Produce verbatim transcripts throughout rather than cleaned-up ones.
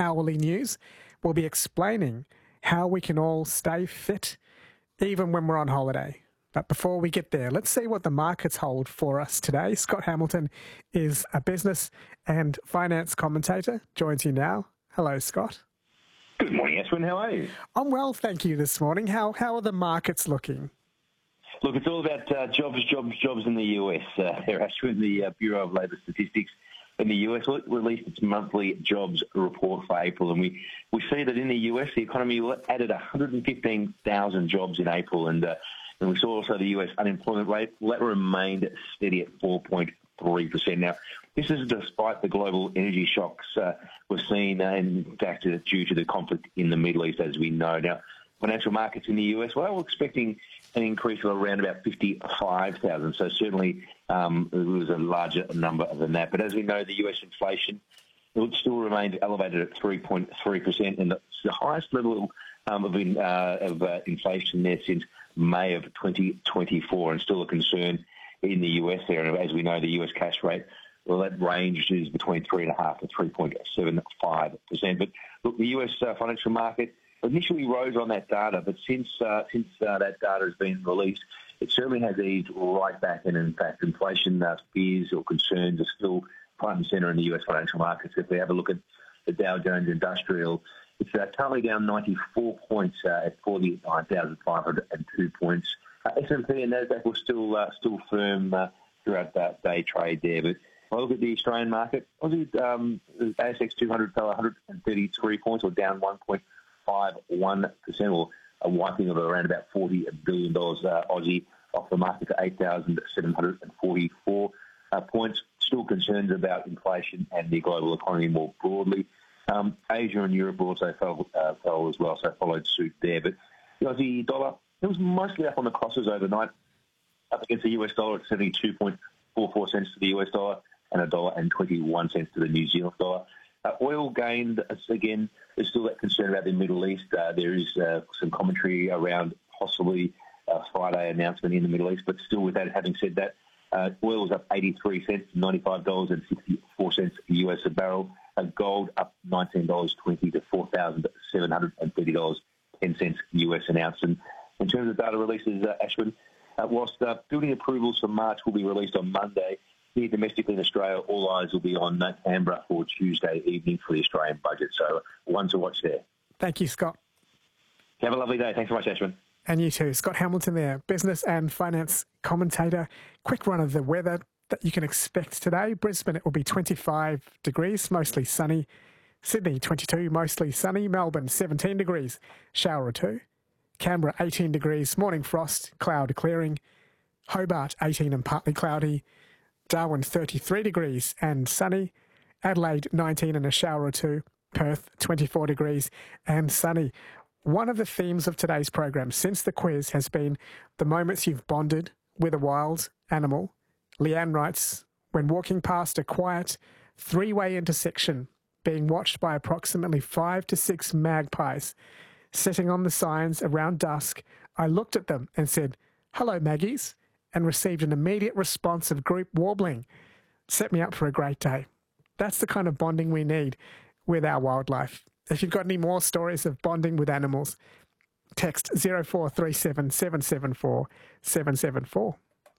hourly news. We'll be explaining how we can all stay fit even when we're on holiday. But before we get there, let's see what the markets hold for us today. Scott Hamilton is a business and finance commentator, joins you now. Hello, Scott. Good morning, Ashwin. How are you? I'm well, thank you, this morning. How how are the markets looking? Look, it's all about uh, jobs, jobs, jobs in the U S. Uh, here, Ashwin, the uh, Bureau of Labour Statistics in the U S released its monthly jobs report for April, and we, we see that in the U S, the economy added one hundred fifteen thousand jobs in April, and uh, and we saw also the U S unemployment rate remained steady at four point three percent. Now, this is despite the global energy shocks uh, we're seeing, uh, in fact, uh, due to the conflict in the Middle East, as we know. Now, financial markets in the U S, well, we're expecting an increase of around about fifty-five thousand. So certainly um, it was a larger number than that. But as we know, the U S inflation it still remained elevated at three point three percent, and it's the highest level um, of, in, uh, of uh, inflation there since May of twenty twenty-four, and still a concern in the U S there. And as we know, the U S cash rate, well, that range is between three point five to three point seven five percent. But look, the U S uh, financial market initially rose on that data, but since uh, since uh, that data has been released, it certainly has eased right back. And in fact, inflation uh, fears or concerns are still front and centre in the U S financial markets. If we have a look at the Dow Jones Industrial, it's uh, currently down ninety-four points uh, at forty-nine thousand five hundred two points. Uh, S and P and Nasdaq were still uh, still firm uh, throughout that day trade there. But if I look at the Australian market, Aussie, um, the A S X two hundred fell one hundred thirty-three points, or down one point five one percent, or a wiping of around about forty billion dollars uh, Aussie off the market to eight thousand seven hundred forty-four uh, points. Still concerns about inflation and the global economy more broadly. Um, Asia and Europe also fell, uh, fell as well, so followed suit there. But the Aussie dollar, it was mostly up on the crosses overnight, up against the U S dollar at seventy-two point four four cents to the U S dollar and a dollar and twenty-one cents to the New Zealand dollar. Uh, oil gained, again, there's still that concern about the Middle East. Uh, there is uh, some commentary around possibly a Friday announcement in the Middle East, but still with that, having said that, uh, oil was up eighty-three cents to ninety-five dollars and sixty-four cents U S a barrel. Uh, gold up nineteen dollars twenty to four thousand seven hundred thirty dollars and ten cents U S an ounce. And in terms of data releases, uh, Ashwin, uh, whilst uh, building approvals for March will be released on Monday, here domestically in Australia, all eyes will be on uh, Canberra for Tuesday evening for the Australian budget. So one to watch there. Thank you, Scott. Have a lovely day. Thanks so much, Ashwin. And you too. Scott Hamilton there, business and finance commentator. Quick run of the weather that you can expect today. Brisbane, it will be twenty-five degrees, mostly sunny. Sydney, twenty-two, mostly sunny. Melbourne, seventeen degrees, shower or two. Canberra, eighteen degrees, morning frost, cloud clearing. Hobart, eighteen and partly cloudy. Darwin, thirty-three degrees and sunny. Adelaide, nineteen and a shower or two. Perth, twenty-four degrees and sunny. One of the themes of today's program since the quiz has been the moments you've bonded with a wild animal. Leanne writes, when walking past a quiet three-way intersection being watched by approximately five to six magpies sitting on the signs around dusk, I looked at them and said, "Hello, Maggies," and received an immediate response of group warbling. Set me up for a great day. That's the kind of bonding we need with our wildlife. If you've got any more stories of bonding with animals, text zero four three seven, seven seven four, seven seven four.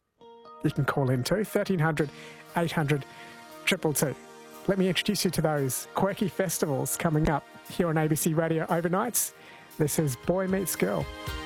You can call in too, thirteen hundred, eight hundred, two two two. Let me introduce you to those quirky festivals coming up here on A B C Radio Overnights. This is Boy Meets Girl.